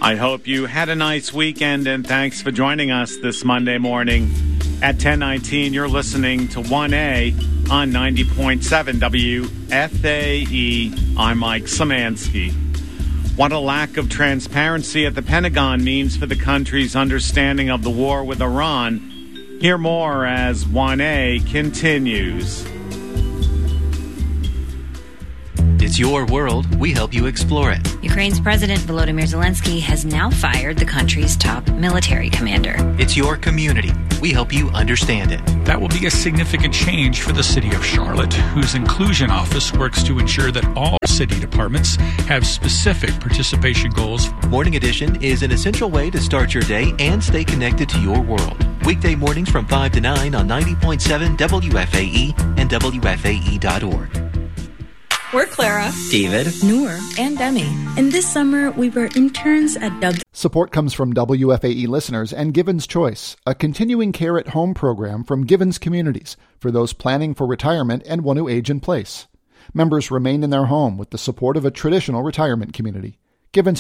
I hope you had a nice weekend, and thanks for joining us this Monday morning. At 10:19, you're listening to 1A on 90.7 WFAE. I'm Mike Szymanski. What a lack of transparency at the Pentagon means for the country's understanding of the war with Iran. Hear more as 1A continues. It's your world. We help you explore it. Ukraine's President Volodymyr Zelensky has now fired the country's top military commander. It's your community. We help you understand it. That will be a significant change for the city of Charlotte, whose inclusion office works to ensure that all city departments have specific participation goals. Morning Edition is an essential way to start your day and stay connected to your world. Weekday mornings from 5 to 9 on 90.7 WFAE and WFAE.org. We're Clara, David, Noor, and Demi. And this summer, we were interns at Support comes from WFAE listeners and Givens Choice, a continuing care at home program from Givens Communities for those planning for retirement and want to age in place. Members remain in their home with the support of a traditional retirement community. Givens